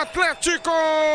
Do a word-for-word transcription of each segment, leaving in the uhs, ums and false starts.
Atlético!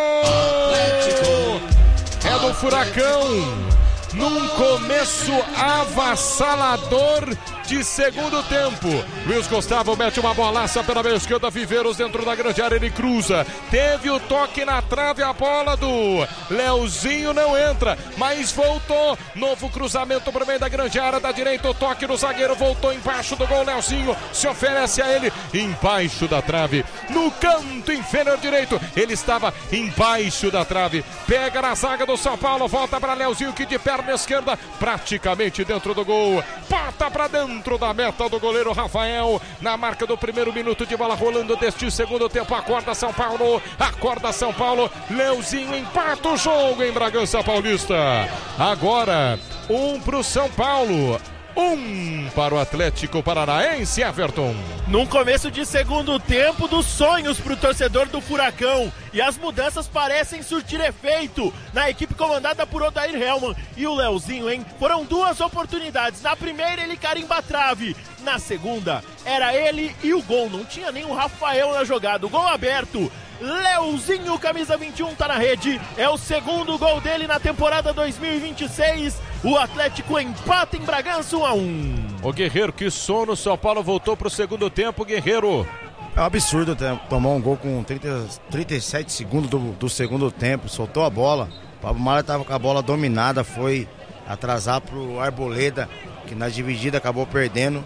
Atlético! É do Furacão! Num começo avassalador de segundo tempo. Luiz Gustavo mete uma bolaça pela meia esquerda, Viveiros dentro da grande área, ele cruza. Teve o toque na trave, a bola do Leozinho não entra, mas voltou. Novo cruzamento para o meio da grande área, da direita o toque no zagueiro, voltou embaixo do gol. Leozinho se oferece a ele, embaixo da trave, no canto inferior direito. Ele estava embaixo da trave, pega na zaga do São Paulo, volta para Leozinho que de perna esquerda, praticamente dentro do gol, bota para dentro dentro da meta do goleiro Rafael, na marca do primeiro minuto de bola rolando deste segundo tempo. Acorda São Paulo, acorda São Paulo, Leozinho empata o jogo em Bragança Paulista. Agora, um pro São Paulo, um para o Atlético Paranaense, Everton. Num começo de segundo tempo dos sonhos para o torcedor do Furacão, e as mudanças parecem surtir efeito na equipe comandada por Odair Hellmann. E o Leozinho, hein? Foram duas oportunidades. Na primeira ele carimba a trave, na segunda era ele e o gol. Não tinha nem o Rafael na jogada, o gol aberto. Leozinho, camisa vinte e um, tá na rede. É o segundo gol dele na temporada dois mil e vinte e seis. O Atlético empata em Bragança um a um. O Guerreiro, que sono, São Paulo voltou pro segundo tempo, Guerreiro. É um absurdo tomar um gol com trinta, trinta e sete segundos do, do segundo tempo. Soltou a bola. O Pablo Maia estava com a bola dominada, foi atrasar pro Arboleda, que na dividida acabou perdendo.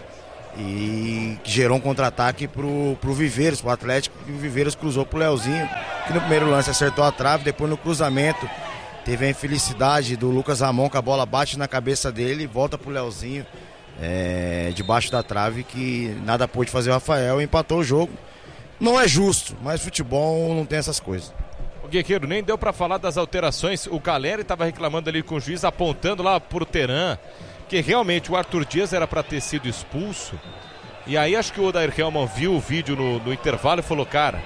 E gerou um contra-ataque pro, pro Viveiros, pro Atlético, e o Viveiros cruzou pro Leozinho, que no primeiro lance acertou a trave, depois no cruzamento teve a infelicidade do Lucas Ramon, que a bola bate na cabeça dele e volta pro Leozinho, é, debaixo da trave, que nada pôde fazer o Rafael e empatou o jogo. Não é justo, mas futebol não tem essas coisas. O Guerreiro, nem deu pra falar das alterações, o Caleri estava reclamando ali com o juiz, apontando lá pro Teran, que realmente o Arthur Dias era para ter sido expulso. E aí acho que o Odair Hellmann viu o vídeo no, no intervalo e falou, cara,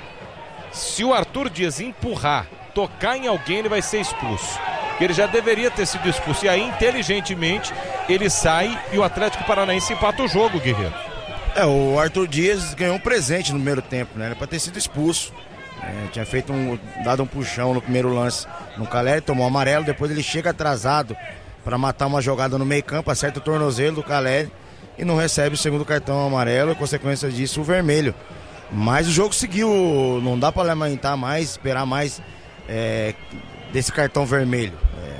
se o Arthur Dias empurrar, tocar em alguém, ele vai ser expulso. Ele já deveria ter sido expulso. E aí, inteligentemente, ele sai e o Atlético Paranaense empata o jogo, Guerreiro. É, o Arthur Dias ganhou um presente no primeiro tempo, né? Era para ter sido expulso. É, tinha feito um, dado um puxão no primeiro lance no Caleri, tomou amarelo, depois ele chega atrasado para matar uma jogada no meio campo, acerta o tornozelo do Caleri e não recebe o segundo cartão amarelo, e consequência disso o vermelho. Mas o jogo seguiu, não dá para lamentar mais, esperar mais é, desse cartão vermelho.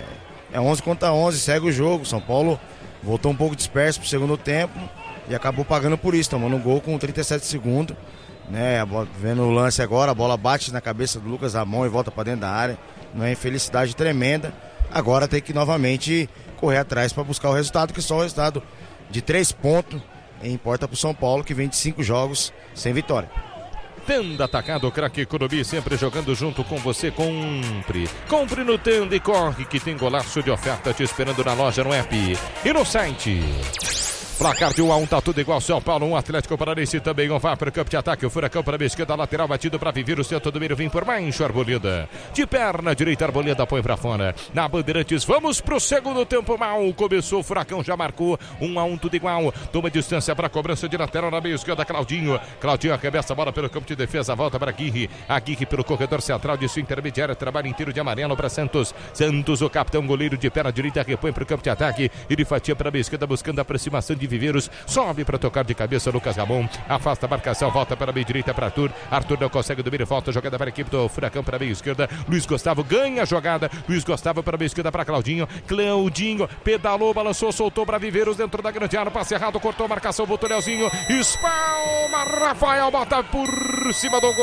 É, é onze contra onze, segue o jogo. São Paulo voltou um pouco disperso pro segundo tempo e acabou pagando por isso, tomando um gol com trinta e sete segundos. Né, bola, vendo o lance agora, a bola bate na cabeça do Lucas Ramon e volta para dentro da área. Não é infelicidade tremenda. Agora tem que novamente correr atrás para buscar o resultado, que só o resultado de três pontos importa para o São Paulo, que vem de cinco jogos sem vitória. Tenda Atacado, craque Curubi, sempre jogando junto com você. Compre, compre no Tenda e corre, que tem golaço de oferta te esperando na loja, no app e no site. Placar de um a um, tá tudo igual. São Paulo um, Atlético Paranaense também um. Vai para o campo de ataque. O Furacão para a esquerda, lateral batido para viver o centro do meio. Vem por baixo, Arboleda. De perna direita, Arboleda põe para fora. Na Bandeirantes, vamos pro segundo tempo. Mal começou, o Furacão já marcou. Um a um, tudo igual. Toma distância para cobrança de lateral na meia esquerda, Claudinho. Claudinho arremessa a bola pelo campo de defesa. Volta para Aguirre. Aguirre pelo corredor central de sua intermediária. Trabalho inteiro de amarelo para Santos. Santos, o capitão goleiro de perna direita, repõe para o campo de ataque. Ele fatia para a meia esquerda, buscando a aproximação de Viveiros, sobe para tocar de cabeça Lucas Ramon, afasta a marcação, volta para a meia direita para Arthur, Arthur não consegue domínio, volta, jogada para a equipe do Furacão para a meia esquerda, Luiz Gustavo ganha a jogada, Luiz Gustavo para a meia esquerda para Claudinho, Claudinho pedalou, balançou, soltou para Viveiros dentro da grande área, passe errado, cortou a marcação, voltou Leozinho, espalma, Rafael bota por cima do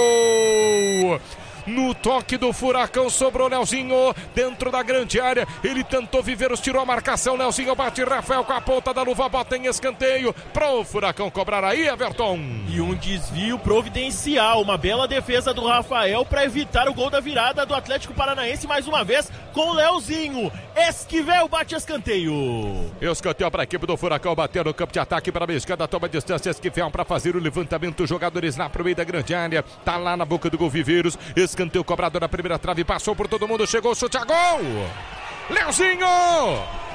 gol. No toque do Furacão sobrou Leozinho dentro da grande área, ele tentou, Viveiros tirou a marcação, Leozinho bate, Rafael com a ponta da luva, bota em escanteio pro Furacão cobrar aí, Everton. E um desvio providencial, uma bela defesa do Rafael para evitar o gol da virada do Atlético Paranaense, mais uma vez com o Leozinho. Esquivel bate escanteio. Escanteio para a equipe do Furacão, bateu no campo de ataque para a esquerda, toma distância, Esquivel para fazer o levantamento, jogadores lá pro meio da grande área, tá lá na boca do gol Viveiros, escanteio cobrado na primeira trave, passou por todo mundo, chegou o chute a gol. Leozinho